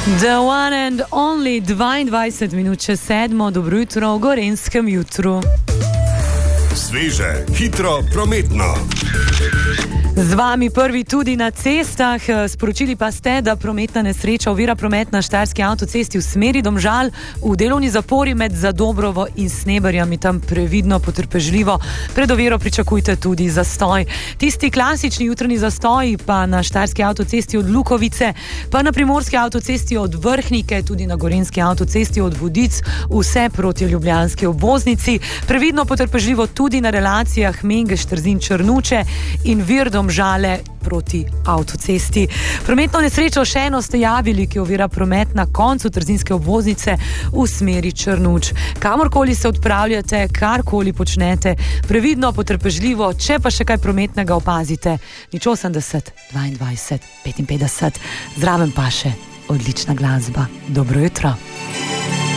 The one and only 22 minut čez 7, dobro jutro v Gorenjskem jutru. Sveže, hitro, prometno. Z vami prvi tudi na cestah. Sporočili pa ste, da prometna nesreča ovira promet na Štajerski avtocesti v smeri Domžal v delovni zapori med Zadobrovo in Sneberjami. Tam previdno, potrpežljivo pred oviro pričakujte tudi zastoj. Tisti klasični jutranji zastoji pa na Štajerski avtocesti od Lukovice, pa na Primorski avtocesti od Vrhnike, tudi na Gorenjski avtocesti od Vodic, vse proti ljubljanski obvoznici. Previdno, potrpežljivo tudi na relacijah Mengeš, Trzin, Črnuče in Vir Domžale proti avtocesti. Prometno nesrečo še eno ste javili, ki ovira promet na koncu trzinske obvoznice v smeri Črnuč. Kamorkoli se odpravljate, karkoli počnete, previdno, potrpežljivo, če pa še kaj prometnega opazite. 80 22 55, zraven pa še odlična glasba. Dobro jutro.